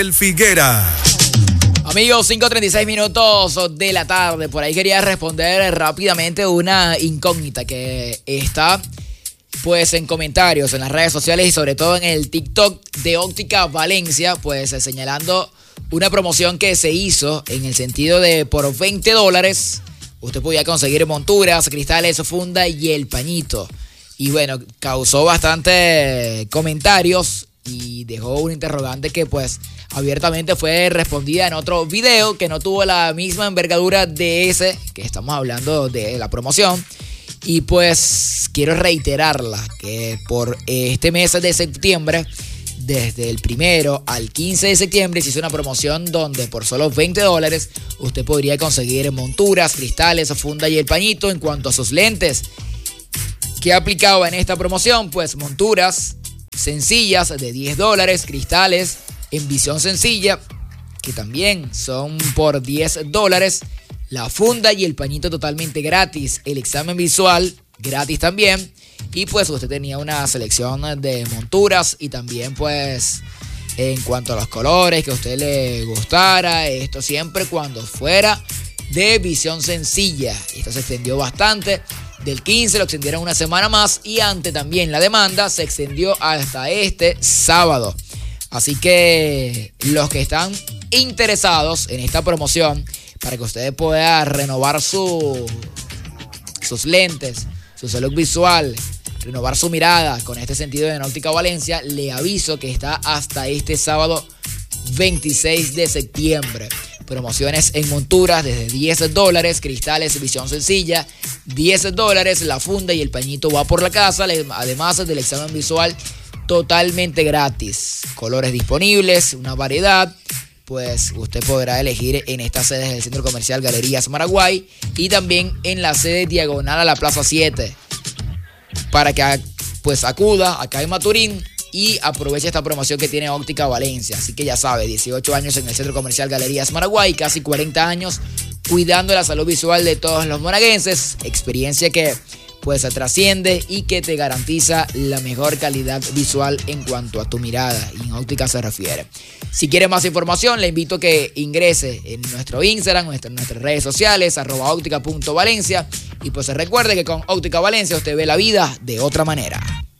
El Figuera. Amigos, 5:36 minutos de la tarde. Por ahí quería responder rápidamente una incógnita que está pues en comentarios en las redes sociales y sobre todo en el TikTok de Óptica Valencia, pues señalando una promoción que se hizo en el sentido de por $20 usted podía conseguir monturas, cristales, funda y el pañito. Y bueno, causó bastante comentarios y dejó un interrogante que pues abiertamente fue respondida en otro video que no tuvo la misma envergadura de ese que estamos hablando de la promoción. Y pues quiero reiterarla que por este mes de septiembre, desde el 1 al 15 de septiembre, se hizo una promoción donde por solo $20 usted podría conseguir monturas, cristales, funda y el pañito. En cuanto a sus lentes, ¿qué aplicaba en esta promoción? Pues monturas sencillas de $10, cristales en visión sencilla, que también son por $10, la funda y el pañito totalmente gratis, el examen visual gratis también, y pues usted tenía una selección de monturas y también pues en cuanto a los colores que a usted le gustara, esto siempre cuando fuera de visión sencilla. Esto se extendió bastante. Del 15 lo extendieron una semana más y ante también la demanda se extendió hasta este sábado. Así que los que están interesados en esta promoción para que usted pueda renovar sus lentes, su salud visual, renovar su mirada con este sentido de Óptica Valencia, le aviso que está hasta este sábado 26 de septiembre. Promociones en monturas desde $10, cristales visión sencilla, $10, la funda y el pañito va por la casa, además del examen visual totalmente gratis. Colores disponibles, una variedad, pues usted podrá elegir en estas sedes del Centro Comercial Galerías Maraguay y también en la sede diagonal a la Plaza 7, para que pues acuda acá en Maturín y aproveche esta promoción que tiene Óptica Valencia. Así que ya sabe, 18 años en el Centro Comercial Galerías Maraguay, casi 40 años cuidando la salud visual de todos los monaguenses. Experiencia que pues trasciende y que te garantiza la mejor calidad visual en cuanto a tu mirada y en óptica se refiere. Si quiere más información, le invito a que ingrese en nuestro Instagram, en nuestras redes sociales, @óptica.valencia. Y pues recuerde que con Óptica Valencia usted ve la vida de otra manera.